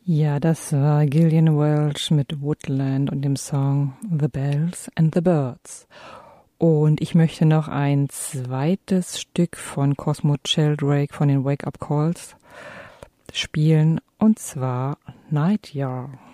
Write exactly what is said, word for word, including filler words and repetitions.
Ja, das war Gillian Welch mit Woodland und dem Song The Bells and the Birds. Und ich möchte noch ein zweites Stück von Cosmo Sheldrake von den Wake Up Calls spielen, und zwar Night Yard.